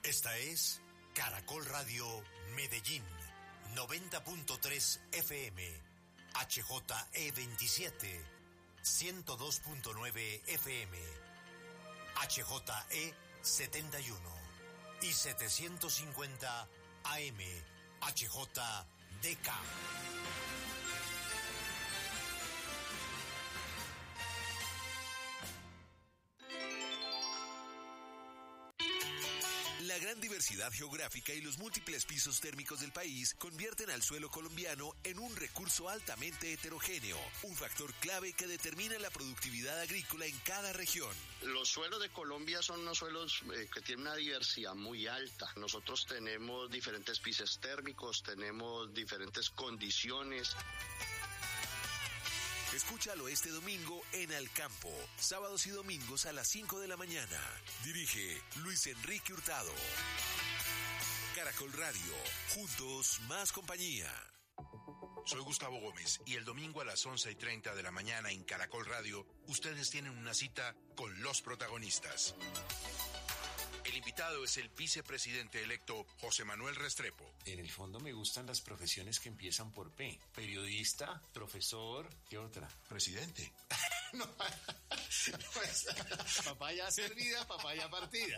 Esta es Caracol Radio Medellín, 90.3 FM, HJE27, 102.9 FM, HJE71 y 750 AM, HJDK. La gran diversidad geográfica y los múltiples pisos térmicos del país convierten al suelo colombiano en un recurso altamente heterogéneo, un factor clave que determina la productividad agrícola en cada región. Los suelos de Colombia son unos suelos que tienen una diversidad muy alta. Nosotros tenemos diferentes pisos térmicos, tenemos diferentes condiciones. Escúchalo este domingo en Al Campo, sábados y domingos a las 5 de la mañana. Dirige Luis Enrique Hurtado. Caracol Radio, juntos más compañía. Soy Gustavo Gómez y el domingo a las 11:30 de la mañana en Caracol Radio, ustedes tienen una cita con los protagonistas. El invitado es el vicepresidente electo José Manuel Restrepo. En el fondo me gustan las profesiones que empiezan por P. Periodista, profesor, ¿qué otra? Presidente. No, pues, papaya servida, papaya partida.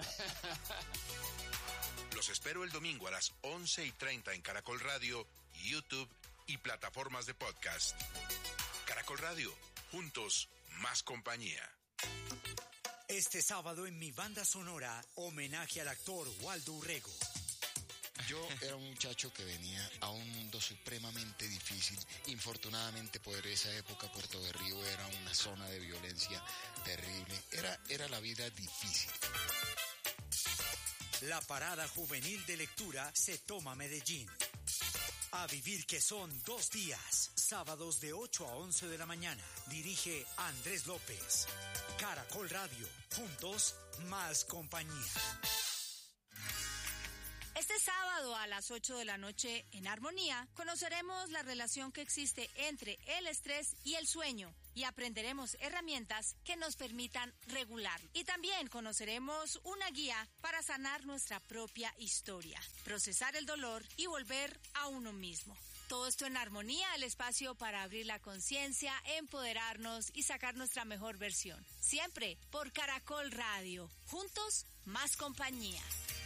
Los espero el domingo a las 11:30 en Caracol Radio, YouTube y plataformas de podcast. Caracol Radio, juntos más compañía. Este sábado en mi banda sonora, homenaje al actor Waldo Urrego. Yo era un muchacho que venía a un mundo supremamente difícil. Infortunadamente por esa época Puerto de Río era una zona de violencia terrible. Era la vida difícil. La parada juvenil de lectura se toma Medellín. A vivir que son 2 días, sábados de 8 a 11 de la mañana. Dirige Andrés López. Caracol Radio, juntos más compañía. Este sábado a las 8 de la noche en Armonía conoceremos la relación que existe entre el estrés y el sueño y aprenderemos herramientas que nos permitan regularlo. Y también conoceremos una guía para sanar nuestra propia historia, procesar el dolor y volver a uno mismo. Todo esto en Armonía, el espacio para abrir la conciencia, empoderarnos y sacar nuestra mejor versión. Siempre por Caracol Radio. Juntos, más compañía.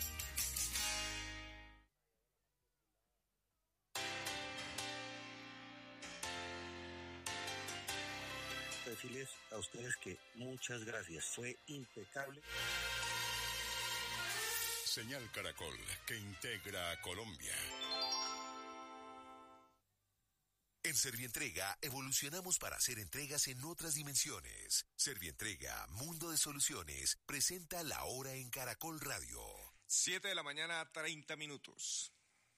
Decirles a ustedes que muchas gracias. Fue impecable. Señal Caracol, que integra a Colombia. En Servientrega evolucionamos para hacer entregas en otras dimensiones. Servientrega, Mundo de Soluciones, presenta La Hora en Caracol Radio. 7 de la mañana, 30 minutos.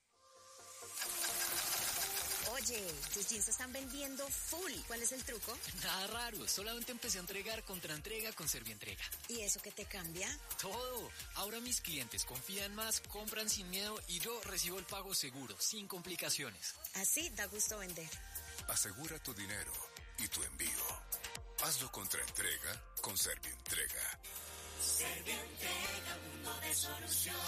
Oye, tus jeans se están vendiendo full. ¿Cuál es el truco? Nada raro, solamente empecé a entregar contraentrega con Servientrega. ¿Y eso qué te cambia? Todo. Ahora mis clientes confían más, compran sin miedo y yo recibo el pago seguro, sin complicaciones. Así da gusto vender. Asegura tu dinero y tu envío. Hazlo contraentrega con Servientrega. Servientrega, mundo de soluciones.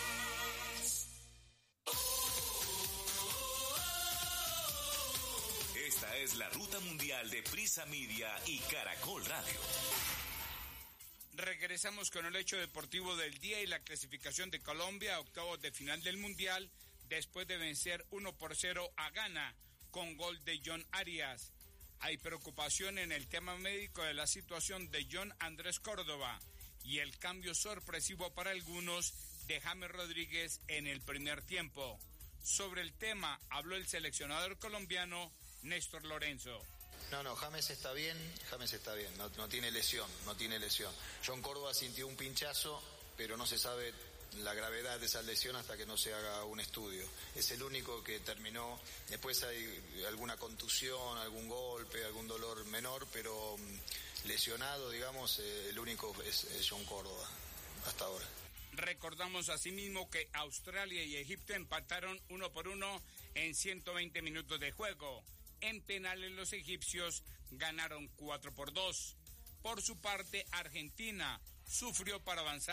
Esta es la ruta mundial de Prisa Media y Caracol Radio. Regresamos con el hecho deportivo del día y la clasificación de Colombia a octavos de final del Mundial después de vencer 1-0 a Ghana con gol de John Arias. Hay preocupación en el tema médico de la situación de John Andrés Córdoba y el cambio sorpresivo para algunos de James Rodríguez en el primer tiempo. Sobre el tema habló el seleccionador colombiano Néstor Lorenzo. No, James está bien, no tiene lesión. John Córdoba sintió un pinchazo, pero no se sabe la gravedad de esa lesión hasta que no se haga un estudio. Es el único que terminó, después hay alguna contusión, algún golpe, algún dolor menor, pero lesionado, digamos, el único es John Córdoba, hasta ahora. Recordamos asimismo que Australia y Egipto empataron 1-1 en 120 minutos de juego. En penales los egipcios ganaron 4-2. Por su parte, Argentina sufrió para avanzar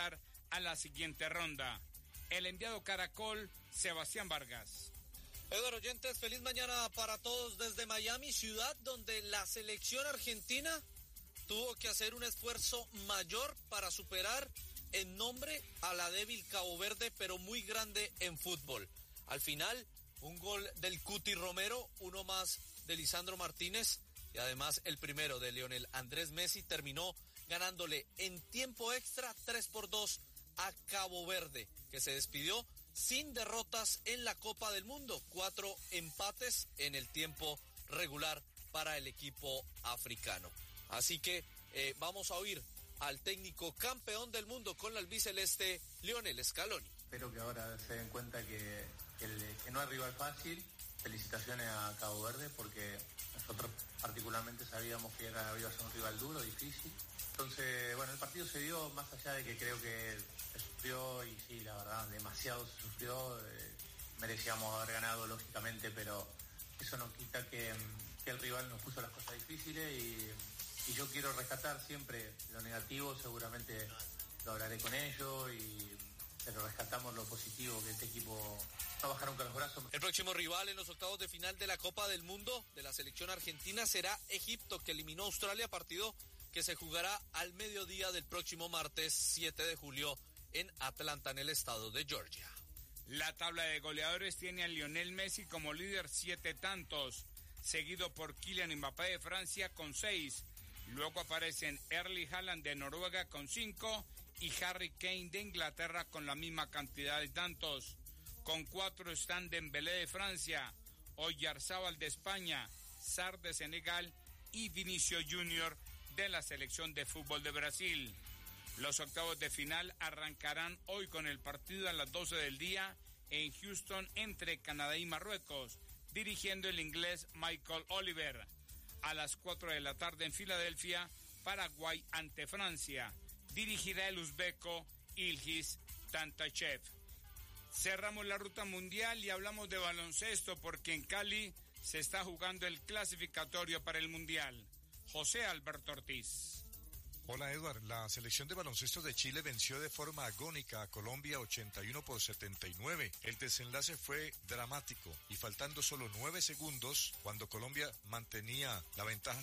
a la siguiente ronda. El enviado Caracol, Sebastián Vargas. Eduardo oyentes, feliz mañana para todos desde Miami, ciudad donde la selección argentina tuvo que hacer un esfuerzo mayor para superar en nombre a la débil Cabo Verde, pero muy grande en fútbol. Al final, un gol del Cuti Romero, uno más de Lisandro Martínez y además el primero de Lionel Andrés Messi terminó ganándole en tiempo extra 3-2 a Cabo Verde, que se despidió sin derrotas en la Copa del Mundo, 4 empates en el tiempo regular para el equipo africano. Así que vamos a oír al técnico campeón del mundo con la albiceleste, Lionel Scaloni. Espero que ahora se den cuenta que no es rival fácil. Felicitaciones a Cabo Verde porque nosotros particularmente sabíamos que iba a ser un rival duro, difícil. Entonces, bueno, el partido se dio más allá de que creo que se sufrió y sí, la verdad, demasiado se sufrió. Merecíamos haber ganado, lógicamente, pero eso no quita que el rival nos puso las cosas difíciles y yo quiero rescatar siempre lo negativo, seguramente lo hablaré con ellos, pero rescatamos lo positivo, que este equipo no bajaron con los brazos. El próximo rival en los octavos de final de la Copa del Mundo de la selección argentina será Egipto, que eliminó a Australia, partido que se jugará al mediodía del próximo martes 7 de julio en Atlanta, en el estado de Georgia. La tabla de goleadores tiene a Lionel Messi como líder 7 tantos, seguido por Kylian Mbappé de Francia con 6. Luego aparecen Erling Haaland de Noruega con 5 y Harry Kane de Inglaterra con la misma cantidad de tantos. Con 4 están Dembélé de Francia, Oyarzábal de España, Sarr de Senegal y Vinicius Junior de la selección de fútbol de Brasil. Los octavos de final arrancarán hoy con el partido a las 12 del día en Houston entre Canadá y Marruecos, dirigiendo el inglés Michael Oliver. A las 4 de la tarde en Filadelfia, Paraguay ante Francia, dirigirá el uzbeco Ilgiz Tantachev. Cerramos la ruta mundial y hablamos de baloncesto porque en Cali se está jugando el clasificatorio para el mundial. José Alberto Ortiz. Hola Edward, la selección de baloncesto de Chile venció de forma agónica a Colombia 81-79. El desenlace fue dramático y faltando solo 9 segundos, cuando Colombia mantenía la ventaja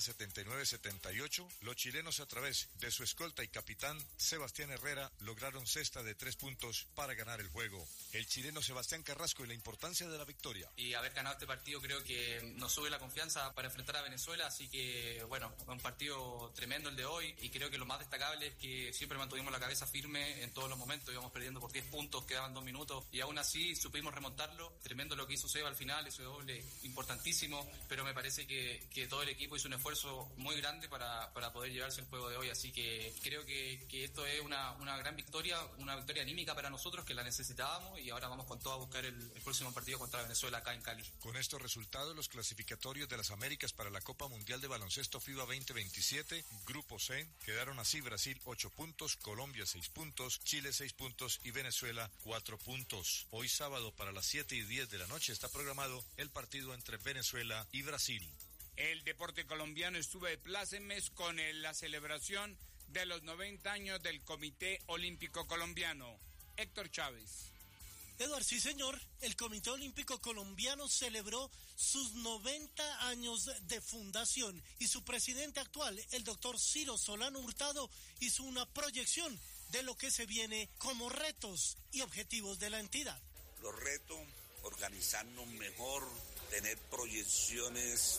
79-78, los chilenos a través de su escolta y capitán Sebastián Herrera lograron cesta de 3 puntos para ganar el juego. El chileno Sebastián Carrasco y la importancia de la victoria. Y haber ganado este partido creo que nos sube la confianza para enfrentar a Venezuela, así que bueno, un partido tremendo el de hoy y creo que lo más destacable es que siempre mantuvimos la cabeza firme en todos los momentos, íbamos perdiendo por 10 puntos, quedaban 2 minutos y aún así supimos remontarlo. Tremendo lo que hizo Seba al final, ese doble importantísimo, pero me parece que todo el equipo hizo un esfuerzo muy grande para poder llevarse el juego de hoy, así que creo que esto es una gran victoria, una victoria anímica para nosotros que la necesitábamos y ahora vamos con todo a buscar el próximo partido contra Venezuela acá en Cali. Con estos resultados, los clasificatorios de las Américas para la Copa Mundial de Baloncesto FIBA 2027, Grupo C, quedaron así: Brasil 8 puntos, Colombia 6 puntos, Chile 6 puntos y Venezuela 4 puntos. Hoy sábado para las 7:10 de la noche está programado el partido entre Venezuela y Brasil. El deporte colombiano estuvo de plácemes con la celebración de los 90 años del Comité Olímpico Colombiano. Héctor Chávez. Eduardo, sí señor, el Comité Olímpico Colombiano celebró sus 90 años de fundación y su presidente actual, el doctor Ciro Solano Hurtado, hizo una proyección de lo que se viene como retos y objetivos de la entidad. Los retos, organizarnos mejor, tener proyecciones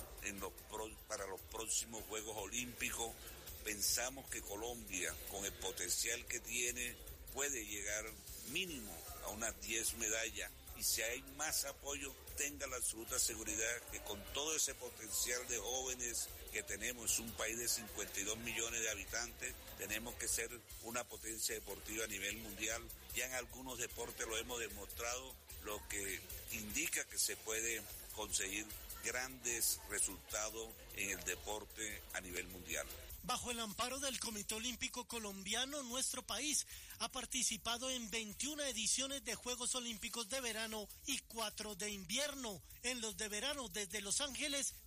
para los próximos Juegos Olímpicos. Pensamos que Colombia, con el potencial que tiene, puede llegar mínimo a unas 10 medallas y si hay más apoyo, tenga la absoluta seguridad que con todo ese potencial de jóvenes que tenemos, es un país de 52 millones de habitantes, tenemos que ser una potencia deportiva a nivel mundial. Ya en algunos deportes lo hemos demostrado, lo que indica que se puede conseguir grandes resultados en el deporte a nivel mundial. Bajo el amparo del Comité Olímpico Colombiano, nuestro país ha participado en 21 ediciones de Juegos Olímpicos de verano y 4 de invierno. En los de verano desde Los Ángeles,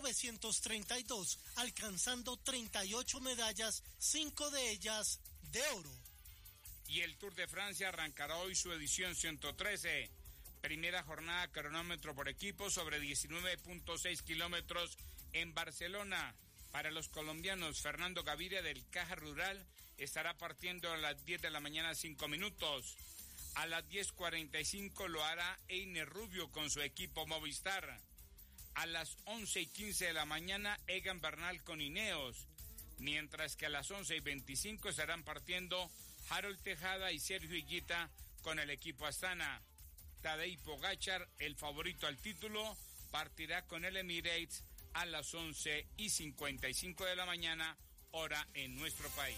1932, alcanzando 38 medallas, 5 de ellas de oro. Y el Tour de Francia arrancará hoy su edición 113. Primera jornada cronómetro por equipo sobre 19.6 kilómetros en Barcelona. Para los colombianos, Fernando Gaviria del Caja Rural estará partiendo a las 10 de la mañana 5 minutos. A las 10:45 lo hará Einer Rubio con su equipo Movistar. A las 11:15 de la mañana Egan Bernal con Ineos. Mientras que a las 11:25 estarán partiendo Harold Tejada y Sergio Higuita con el equipo Astana. Tadej Pogačar, el favorito al título, partirá con el Emirates a las 11:55 de la mañana, hora en nuestro país.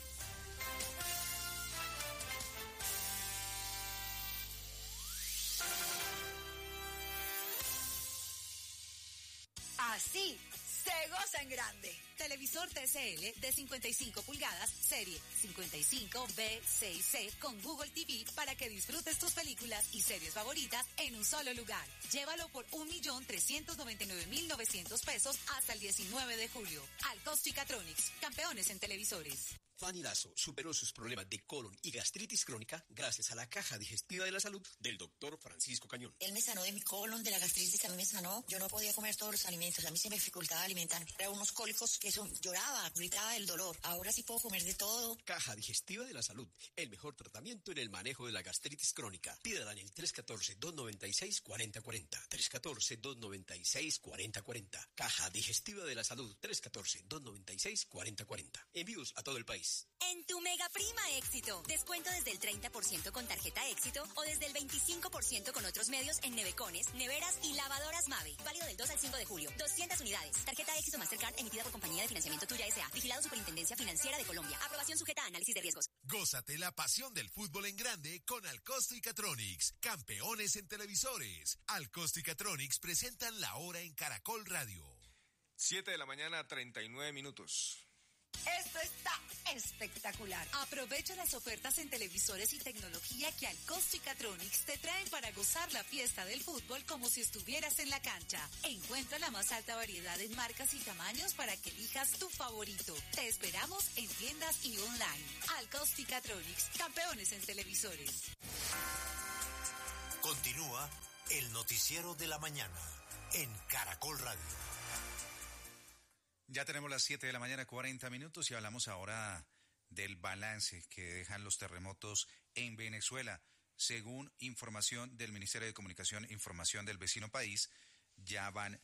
Así se goza en grande. Televisor TCL de 55 pulgadas, serie 55B6C con Google TV para que disfrutes tus películas y series favoritas en un solo lugar. Llévalo por 1.399.900 pesos hasta el 19 de julio. Alcosticatronics, campeones en televisores. Fanny Lazo superó sus problemas de colon y gastritis crónica gracias a la Caja Digestiva de la Salud del doctor Francisco Cañón. Él me sanó de mi colon, de la gastritis, a mí me sanó. Yo no podía comer todos los alimentos, a mí se me dificultaba alimentarme. Era unos cólicos que eso, lloraba, gritaba del dolor. Ahora sí puedo comer de todo. Caja Digestiva de la Salud, el mejor tratamiento en el manejo de la gastritis crónica. Pídala en el 314-296-4040. 314-296-4040. Caja Digestiva de la Salud, 314-296-4040. Envíos a todo el país. En tu Mega Prima Éxito, descuento desde el 30% con tarjeta Éxito o desde el 25% con otros medios en nevecones, neveras y lavadoras Mave. Válido del 2 al 5 de julio. 200 unidades. Tarjeta Éxito Mastercard emitida por Compañía de Financiamiento Tuya S.A. Vigilado Superintendencia Financiera de Colombia. Aprobación sujeta a análisis de riesgos. Gózate la pasión del fútbol en grande con Alcosticatronics, campeones en televisores. Alcosticatronics presentan la hora en Caracol Radio. 7 de la mañana, 39 minutos. Esto está espectacular. Aprovecha las ofertas en televisores y tecnología que Alcosticatronics te traen para gozar la fiesta del fútbol como si estuvieras en la cancha. Encuentra la más alta variedad en marcas y tamaños para que elijas tu favorito. Te esperamos en tiendas y online. Alcosticatronics, campeones en televisores. Continúa el noticiero de la mañana en Caracol Radio. Ya tenemos las 7 de la mañana, 40 minutos, y hablamos ahora del balance que dejan los terremotos en Venezuela. Según información del Ministerio de Comunicación e Información del vecino país, ya van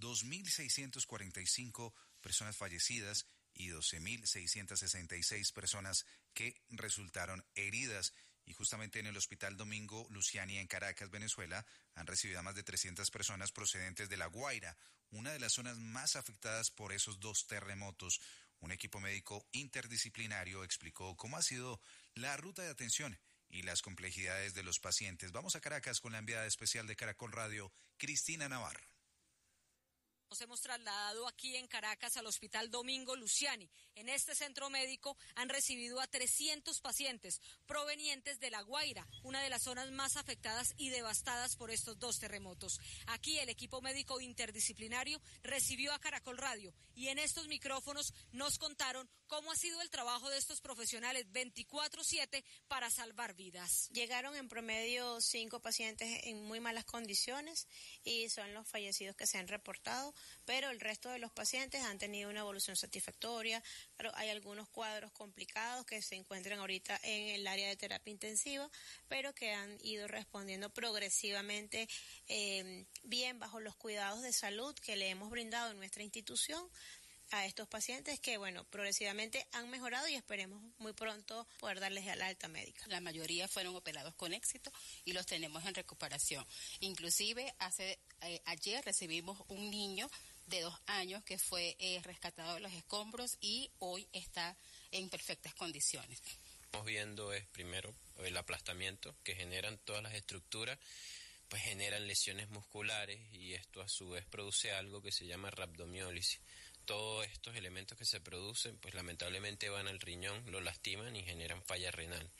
2.645 personas fallecidas y 12.666 personas que resultaron heridas. Y justamente en el Hospital Domingo Luciani en Caracas, Venezuela, han recibido a más de 300 personas procedentes de La Guaira, una de las zonas más afectadas por esos dos terremotos. Un equipo médico interdisciplinario explicó cómo ha sido la ruta de atención y las complejidades de los pacientes. Vamos a Caracas con la enviada especial de Caracol Radio, Cristina Navarro. Nos hemos trasladado aquí en Caracas al Hospital Domingo Luciani. En este centro médico han recibido a 300 pacientes provenientes de La Guaira, una de las zonas más afectadas y devastadas por estos dos terremotos. Aquí el equipo médico interdisciplinario recibió a Caracol Radio y en estos micrófonos nos contaron cómo ha sido el trabajo de estos profesionales 24/7 para salvar vidas. Llegaron en promedio 5 pacientes en muy malas condiciones y son los fallecidos que se han reportado. Pero el resto de los pacientes han tenido una evolución satisfactoria, pero hay algunos cuadros complicados que se encuentran ahorita en el área de terapia intensiva, pero que han ido respondiendo progresivamente bien bajo los cuidados de salud que le hemos brindado en nuestra institución a estos pacientes que, bueno, progresivamente han mejorado y esperemos muy pronto poder darles el alta médica. La mayoría fueron operados con éxito y los tenemos en recuperación. Inclusive ayer recibimos un niño de 2 años que fue rescatado de los escombros y hoy está en perfectas condiciones. Estamos viendo es primero el aplastamiento que generan todas las estructuras, pues generan lesiones musculares y esto a su vez produce algo que se llama rhabdomiólisis. Todos estos elementos que se producen, pues lamentablemente van al riñón, lo lastiman y generan falla renal.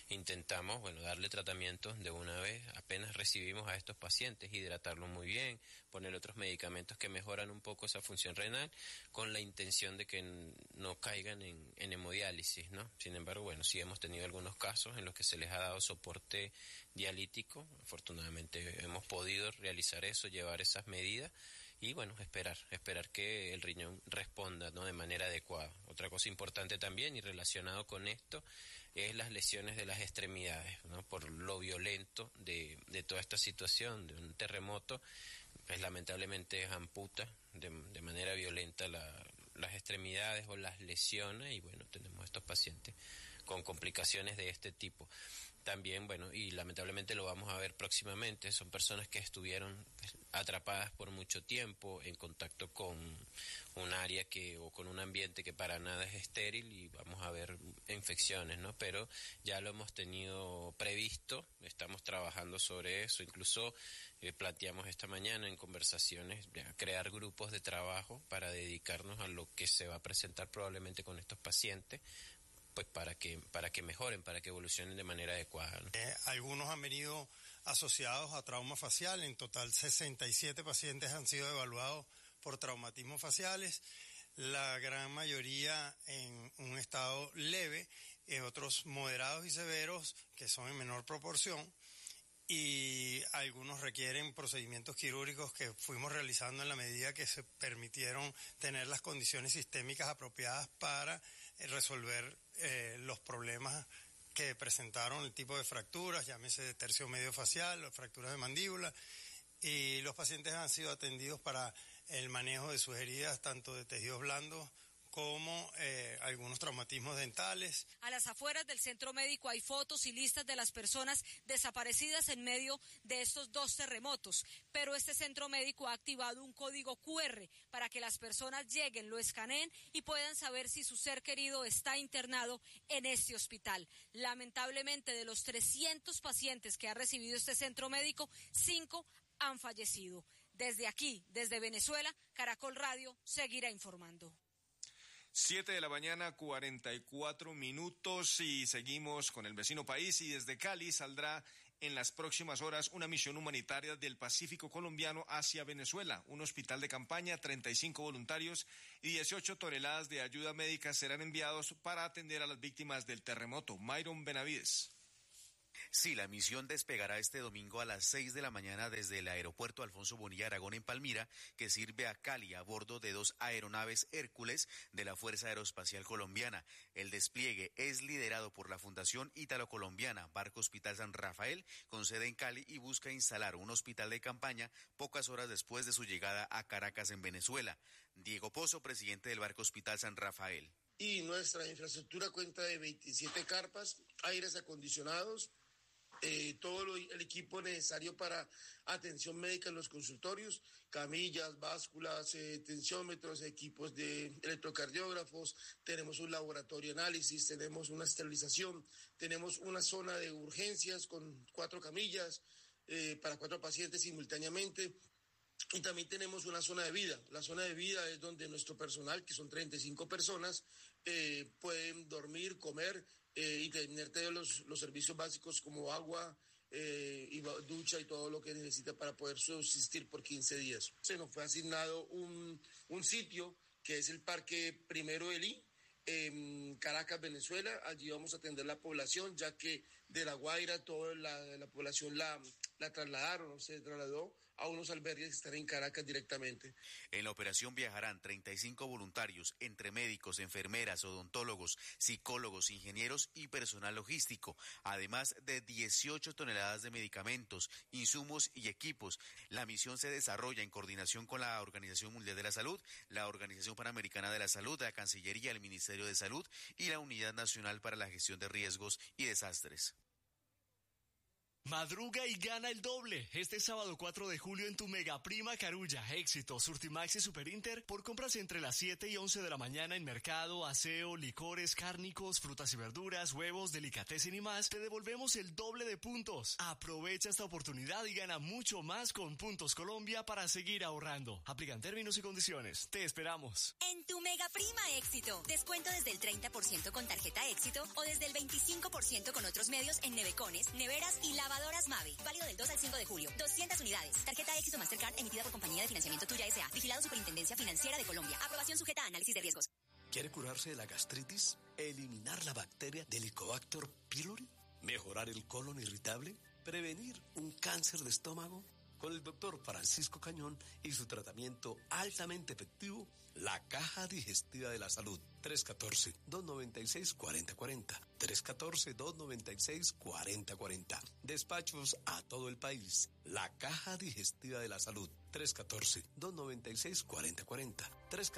intentamos, darle tratamiento de una vez, apenas recibimos a estos pacientes, hidratarlos muy bien, poner otros medicamentos que mejoran un poco esa función renal, con la intención de que no caigan en hemodiálisis, ¿no? Sin embargo, sí hemos tenido algunos casos en los que se les ha dado soporte dialítico. Afortunadamente hemos podido realizar eso, llevar esas medidas y esperar que el riñón responda, ¿no?, de manera adecuada. Otra cosa importante también y relacionado con esto es las lesiones de las extremidades, ¿no? Por lo violento de toda esta situación, de un terremoto, pues lamentablemente amputa de manera violenta las extremidades o las lesiona y tenemos estos pacientes con complicaciones de este tipo. También, y lamentablemente lo vamos a ver próximamente, son personas que estuvieron atrapadas por mucho tiempo en contacto con un área o con un ambiente que para nada es estéril y vamos a ver infecciones, ¿no? Pero ya lo hemos tenido previsto, estamos trabajando sobre eso, incluso planteamos esta mañana en conversaciones crear grupos de trabajo para dedicarnos a lo que se va a presentar probablemente con estos pacientes, pues para que mejoren, para que evolucionen de manera adecuada, ¿no? Algunos han venido asociados a trauma facial. En total 67 pacientes han sido evaluados por traumatismos faciales, la gran mayoría en un estado leve, otros moderados y severos que son en menor proporción, y algunos requieren procedimientos quirúrgicos que fuimos realizando en la medida que se permitieron tener las condiciones sistémicas apropiadas para resolver los problemas que presentaron, el tipo de fracturas, llámese de tercio medio facial, fracturas de mandíbula, y los pacientes han sido atendidos para el manejo de sus heridas, tanto de tejidos blandos como algunos traumatismos dentales. A las afueras del centro médico hay fotos y listas de las personas desaparecidas en medio de estos 2 terremotos, pero este centro médico ha activado un código QR para que las personas lleguen, lo escaneen y puedan saber si su ser querido está internado en este hospital. Lamentablemente, de los 300 pacientes que ha recibido este centro médico, 5 han fallecido. Desde aquí, desde Venezuela, Caracol Radio seguirá informando. 7:44 a.m. y seguimos con el vecino país, y desde Cali saldrá en las próximas horas una misión humanitaria del Pacífico colombiano hacia Venezuela. Un hospital de campaña, 35 voluntarios y 18 toneladas de ayuda médica serán enviados para atender a las víctimas del terremoto. Myron Benavides. Sí, la misión despegará este domingo a las 6 de la mañana desde el aeropuerto Alfonso Bonilla Aragón en Palmira, que sirve a Cali a bordo de 2 aeronaves Hércules de la Fuerza Aeroespacial Colombiana. El despliegue es liderado por la Fundación Ítalo-Colombiana Barco Hospital San Rafael, con sede en Cali, y busca instalar un hospital de campaña pocas horas después de su llegada a Caracas, en Venezuela. Diego Pozo, presidente del Barco Hospital San Rafael. Y nuestra infraestructura cuenta de 27 carpas, aires acondicionados, todo el equipo necesario para atención médica en los consultorios, camillas, básculas, tensiómetros, equipos de electrocardiógrafos, tenemos un laboratorio de análisis, tenemos una esterilización, tenemos una zona de urgencias con 4 camillas para 4 pacientes simultáneamente. Y también tenemos una zona de vida. La zona de vida es donde nuestro personal, que son 35 personas, pueden dormir, comer y tener todos los servicios básicos como agua y ducha y todo lo que necesita para poder subsistir por 15 días. Se nos fue asignado un sitio que es el Parque Primero Elí, en Caracas, Venezuela. Allí vamos a atender la población, ya que de La Guaira toda la población la trasladaron, o se trasladó a unos albergues que están en Caracas directamente. En la operación viajarán 35 voluntarios, entre médicos, enfermeras, odontólogos, psicólogos, ingenieros y personal logístico, además de 18 toneladas de medicamentos, insumos y equipos. La misión se desarrolla en coordinación con la Organización Mundial de la Salud, la Organización Panamericana de la Salud, la Cancillería, el Ministerio de Salud y la Unidad Nacional para la Gestión de Riesgos y Desastres. Madruga y gana el doble. Este sábado 4 de julio en tu Mega Prima Carulla, Éxito, Surtimax y Superinter, por compras entre las 7 y 11 de la mañana en mercado, aseo, licores, cárnicos, frutas y verduras, huevos, delicatessen y más, te devolvemos el doble de puntos. Aprovecha esta oportunidad y gana mucho más con Puntos Colombia para seguir ahorrando. Aplican términos y condiciones. Te esperamos. En tu Mega Prima Éxito, descuento desde el 30% con tarjeta Éxito o desde el 25% con otros medios en nevecones, neveras y lavadoras Mave. Válido del 2 al 5 de julio. 200 unidades. Tarjeta Éxito Mastercard emitida por Compañía de Financiamiento Tuya S.A. Vigilado Superintendencia Financiera de Colombia. Aprobación sujeta a análisis de riesgos. ¿Quiere curarse de la gastritis? ¿Eliminar la bacteria del Helicobacter pylori? ¿Mejorar el colon irritable? ¿Prevenir un cáncer de estómago? Con el doctor Francisco Cañón y su tratamiento altamente efectivo, la Caja Digestiva de la Salud. 314-296-4040. 314-296-4040. Despachos a todo el país. La Caja Digestiva de la Salud. 314-296-4040.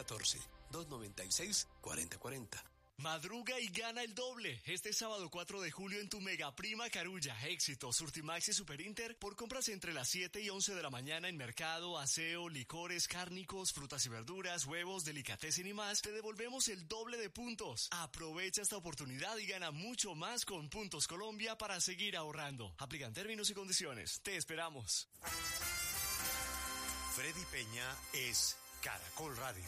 314-296-4040. Madruga y gana el doble. Este sábado 4 de julio en tu Mega Prima Carulla, Éxito, Surtimax y Superinter, por compras entre las 7 y 11 de la mañana en mercado, aseo, licores, cárnicos, frutas y verduras, huevos, delicatessen y más, te devolvemos el doble de puntos. Aprovecha esta oportunidad y gana mucho más con Puntos Colombia para seguir ahorrando. Aplican términos y condiciones. Te esperamos. Freddy Peña es Caracol Radio.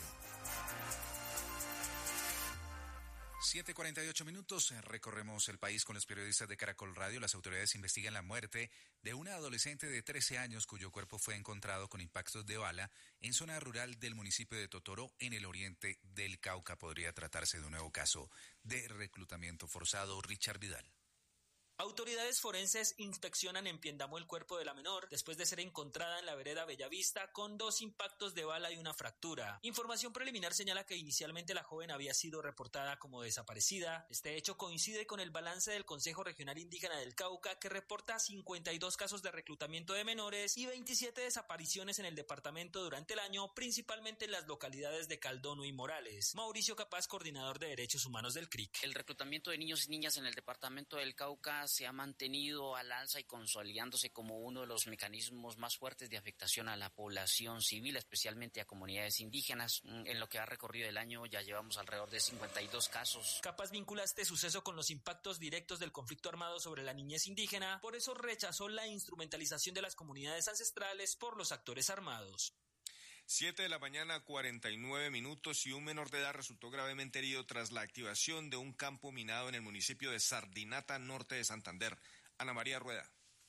7:48 minutos, recorremos el país con los periodistas de Caracol Radio. Las autoridades investigan la muerte de una adolescente de 13 años cuyo cuerpo fue encontrado con impactos de bala en zona rural del municipio de Totoro, en el oriente del Cauca. Podría tratarse de un nuevo caso de reclutamiento forzado. Richard Vidal. Autoridades forenses inspeccionan en Piendamo el cuerpo de la menor después de ser encontrada en la vereda Bellavista con 2 impactos de bala y una fractura. Información preliminar señala que inicialmente la joven había sido reportada como desaparecida. Este hecho coincide con el balance del Consejo Regional Indígena del Cauca, que reporta 52 casos de reclutamiento de menores y 27 desapariciones en el departamento durante el año, principalmente en las localidades de Caldono y Morales. Mauricio Capaz, coordinador de Derechos Humanos del CRIC. El reclutamiento de niños y niñas en el departamento del Cauca se ha mantenido al alza y consolidándose como uno de los mecanismos más fuertes de afectación a la población civil, especialmente a comunidades indígenas. En lo que ha recorrido el año ya llevamos alrededor de 52 casos. Capaz vincula este suceso con los impactos directos del conflicto armado sobre la niñez indígena, por eso rechazó la instrumentalización de las comunidades ancestrales por los actores armados. 7 de la mañana, 49 minutos, y un menor de edad resultó gravemente herido tras la activación de un campo minado en el municipio de Sardinata, norte de Santander. Ana María Rueda.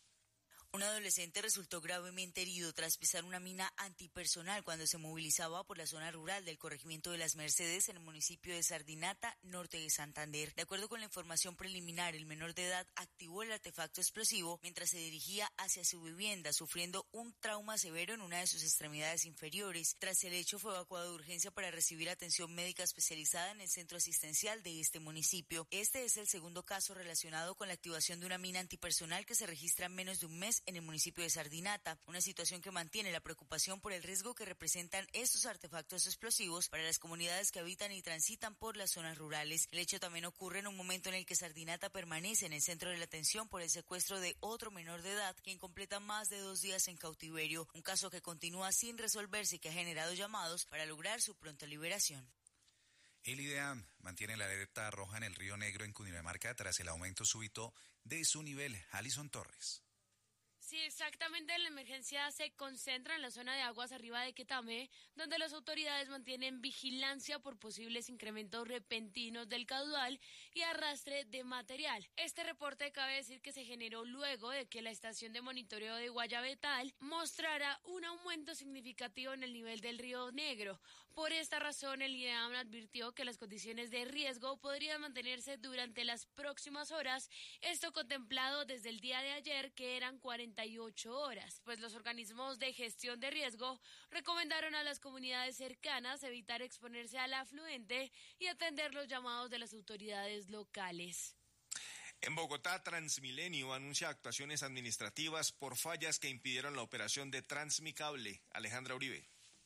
Un adolescente resultó gravemente herido tras pisar una mina antipersonal cuando se movilizaba por la zona rural del corregimiento de Las Mercedes en el municipio de Sardinata, norte de Santander. De acuerdo con la información preliminar, el menor de edad activó el artefacto explosivo mientras se dirigía hacia su vivienda, sufriendo un trauma severo en una de sus extremidades inferiores. Tras el hecho, fue evacuado de urgencia para recibir atención médica especializada en el centro asistencial de este municipio. Este es el segundo caso relacionado con la activación de una mina antipersonal que se registra en menos de un mes en el municipio de Sardinata, una situación que mantiene la preocupación por el riesgo que representan estos artefactos explosivos para las comunidades que habitan y transitan por las zonas rurales. El hecho también ocurre en un momento en el que Sardinata permanece en el centro de la atención por el secuestro de otro menor de edad, quien completa más de 2 días en cautiverio, un caso que continúa sin resolverse y que ha generado llamados para lograr su pronta liberación. El IDEAM mantiene la alerta roja en el Río Negro en Cundinamarca tras el aumento súbito de su nivel. Alison Torres. Sí, exactamente, la emergencia se concentra en la zona de aguas arriba de Quetamé, donde las autoridades mantienen vigilancia por posibles incrementos repentinos del caudal y arrastre de material. Este reporte cabe decir que se generó luego de que la estación de monitoreo de Guayabetal mostrara un aumento significativo en el nivel del Río Negro. Por esta razón, el IDEAM advirtió que las condiciones de riesgo podrían mantenerse durante las próximas horas, esto contemplado desde el día de ayer, que eran 48 horas, pues los organismos de gestión de riesgo recomendaron a las comunidades cercanas evitar exponerse al afluente y atender los llamados de las autoridades locales. En Bogotá, Transmilenio anuncia actuaciones administrativas por fallas que impidieron la operación de Transmicable. Alejandra Uribe.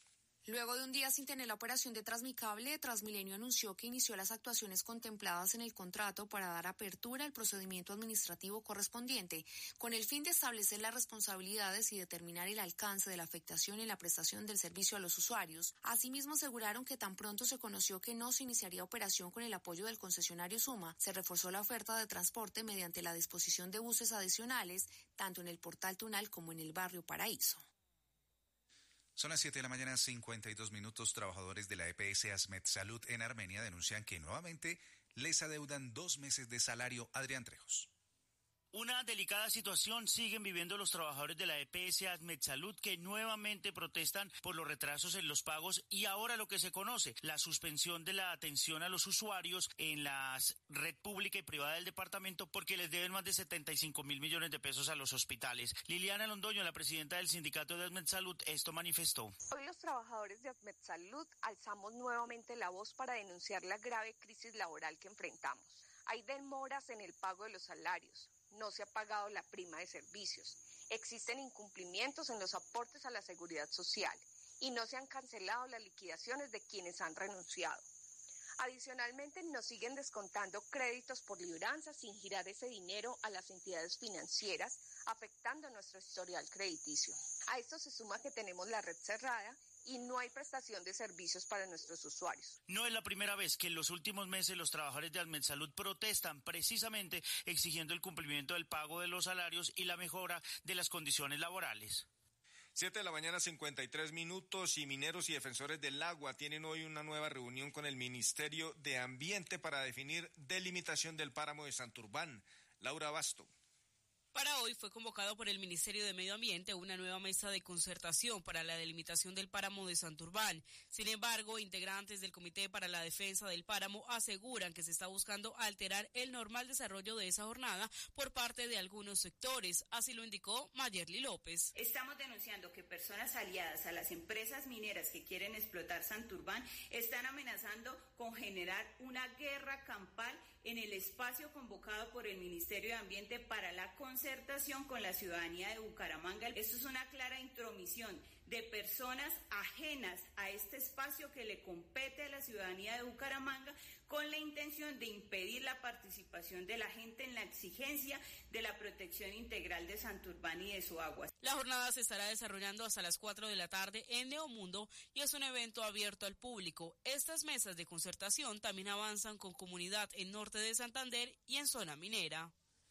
Luego de un día sin tener la operación de Transmicable, Transmilenio anunció que inició las actuaciones contempladas en el contrato para dar apertura al procedimiento administrativo correspondiente, con el fin de establecer las responsabilidades y determinar el alcance de la afectación en la prestación del servicio a los usuarios. Asimismo, aseguraron que tan pronto se conoció que no se iniciaría operación con el apoyo del concesionario Suma, se reforzó la oferta de transporte mediante la disposición de buses adicionales, tanto en el Portal Tunal como en el barrio Paraíso. Son las 7 de la mañana, 52 minutos. Trabajadores de la EPS Asmed Salud en Armenia denuncian que nuevamente les adeudan 2 meses de salario. Adrián Trejos. Una delicada situación siguen viviendo los trabajadores de la EPS Asmed Salud, que nuevamente protestan por los retrasos en los pagos y ahora lo que se conoce, la suspensión de la atención a los usuarios en la red pública y privada del departamento, porque les deben más de 75.000 millones de pesos a los hospitales. Liliana Londoño, la presidenta del sindicato de Asmed Salud, esto manifestó. Hoy los trabajadores de Asmed Salud alzamos nuevamente la voz para denunciar la grave crisis laboral que enfrentamos. Hay demoras en el pago de los salarios. No se ha pagado la prima de servicios, existen incumplimientos en los aportes a la seguridad social y no se han cancelado las liquidaciones de quienes han renunciado. Adicionalmente, nos siguen descontando créditos por libranza sin girar ese dinero a las entidades financieras, afectando nuestro historial crediticio. A esto se suma que tenemos la red cerrada y no hay prestación de servicios para nuestros usuarios. No es la primera vez que en los últimos meses los trabajadores de Asmed Salud protestan precisamente exigiendo el cumplimiento del pago de los salarios y la mejora de las condiciones laborales. 7 de la mañana, 53 minutos, y mineros y defensores del agua tienen hoy una nueva reunión con el Ministerio de Ambiente para definir delimitación del páramo de Santurbán. Laura Basto. Para hoy fue convocado por el Ministerio de Medio Ambiente una nueva mesa de concertación para la delimitación del páramo de Santurbán. Sin embargo, integrantes del Comité para la Defensa del Páramo aseguran que se está buscando alterar el normal desarrollo de esa jornada por parte de algunos sectores. Así lo indicó Mayerly López. Estamos denunciando que personas aliadas a las empresas mineras que quieren explotar Santurbán están amenazando con generar una guerra campal en el espacio convocado por el Ministerio de Ambiente para la concertación con la ciudadanía de Bucaramanga. Esto es una clara intromisión de personas ajenas a este espacio que le compete a la ciudadanía de Bucaramanga, con la intención de impedir la participación de la gente en la exigencia de la protección integral de Santurbán y de su agua. La jornada se estará desarrollando hasta las 4 de la tarde en Neomundo y es un evento abierto al público. Estas mesas de concertación también avanzan con comunidad en norte de Santander y en zona minera.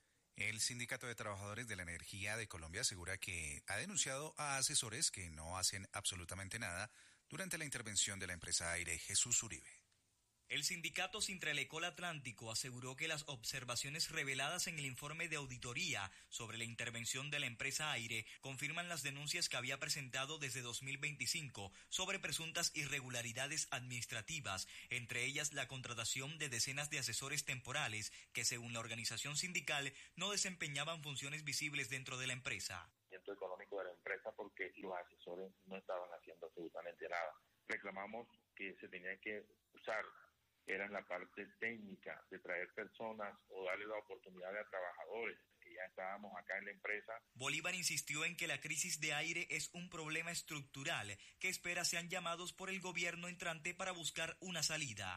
El Sindicato de Trabajadores de la Energía de Colombia asegura que ha denunciado a asesores que no hacen absolutamente nada durante la intervención de la empresa Aire. Jesús Uribe. El sindicato Sintralecol Atlántico aseguró que las observaciones reveladas en el informe de auditoría sobre la intervención de la empresa Aire confirman las denuncias que había presentado desde 2025 sobre presuntas irregularidades administrativas, entre ellas la contratación de decenas de asesores temporales que, según la organización sindical, no desempeñaban funciones visibles dentro de la empresa. Económico de la empresa, porque los asesores no estaban haciendo absolutamente nada. Reclamamos que se tenía que usar era en la parte técnica de traer personas o darle la oportunidad a trabajadores que ya estábamos acá en la empresa. Bolívar insistió en que la crisis de Aire es un problema estructural que espera sean llamados por el gobierno entrante para buscar una salida.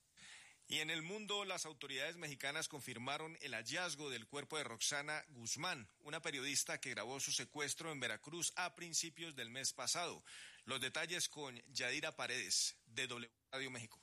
Y en el mundo, las autoridades mexicanas confirmaron el hallazgo del cuerpo de Roxana Guzmán, una periodista que grabó su secuestro en Veracruz a principios del mes pasado. Los detalles con Yadira Paredes, de W Radio México.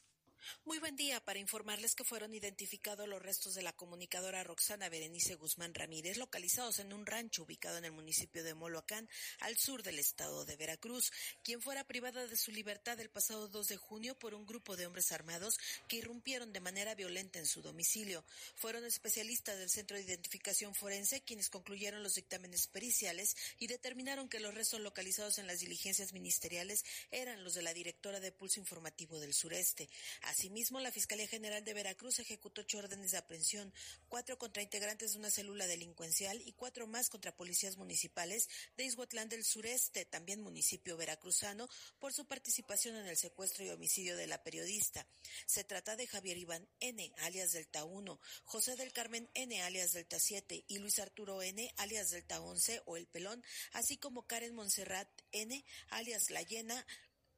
Muy buen día, para informarles que fueron identificados los restos de la comunicadora Roxana Berenice Guzmán Ramírez, localizados en un rancho ubicado en el municipio de Moloacán, al sur del estado de Veracruz, quien fuera privada de su libertad el pasado 2 de junio por un grupo de hombres armados que irrumpieron de manera violenta en su domicilio. Fueron especialistas del Centro de Identificación Forense quienes concluyeron los dictámenes periciales y determinaron que los restos localizados en las diligencias ministeriales eran los de la directora de Pulso Informativo del Sureste. Asimismo, la Fiscalía General de Veracruz ejecutó 8 órdenes de aprehensión, 4 contra integrantes de una célula delincuencial y 4 más contra policías municipales de Ixhuatlán del Sureste, también municipio veracruzano, por su participación en el secuestro y homicidio de la periodista. Se trata de Javier Iván N., alias Delta 1, José del Carmen N., alias Delta 7, y Luis Arturo N., alias Delta 11 o El Pelón, así como Karen Montserrat N., alias La Llena,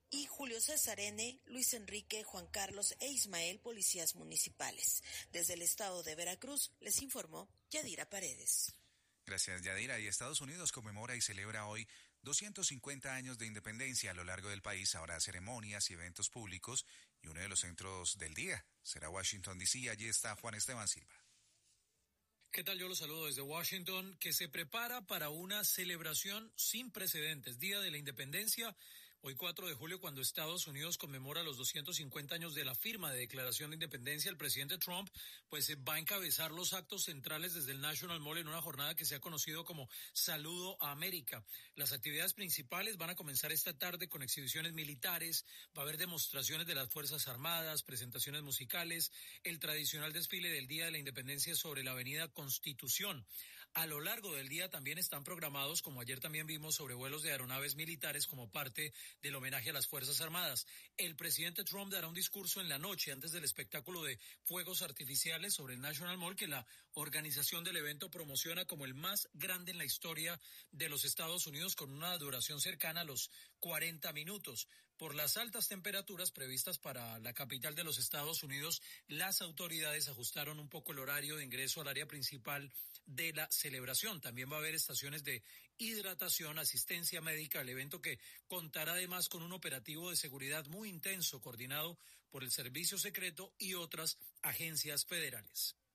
y Julio César N., Luis Enrique, Juan Carlos e Ismael, policías municipales. Desde el estado de Veracruz les informó Yadira Paredes. Gracias, Yadira. Y Estados Unidos conmemora y celebra hoy 250 años de independencia. A lo largo del país habrá ceremonias y eventos públicos y uno de los centros del día será Washington, D.C. Allí está Juan Esteban Silva. ¿Qué tal? Yo los saludo desde Washington, que se prepara para una celebración sin precedentes, Día de la Independencia. Hoy 4 de julio, cuando Estados Unidos conmemora los 250 años de la firma de Declaración de Independencia, el presidente Trump va a encabezar los actos centrales desde el National Mall en una jornada que se ha conocido como Saludo a América. Las actividades principales van a comenzar esta tarde con exhibiciones militares, va a haber demostraciones de las Fuerzas Armadas, presentaciones musicales, el tradicional desfile del Día de la Independencia sobre la avenida Constitución. A lo largo del día también están programados, como ayer también vimos, sobrevuelos de aeronaves militares como parte del homenaje a las Fuerzas Armadas. El presidente Trump dará un discurso en la noche antes del espectáculo de fuegos artificiales sobre el National Mall, que la organización del evento promociona como el más grande en la historia de los Estados Unidos, con una duración cercana a los 40 minutos. Por las altas temperaturas previstas para la capital de los Estados Unidos, las autoridades ajustaron un poco el horario de ingreso al área principal de la celebración. También va a haber estaciones de hidratación, asistencia médica, el evento que contará además con un operativo de seguridad muy intenso coordinado por el Servicio Secreto y otras agencias federales.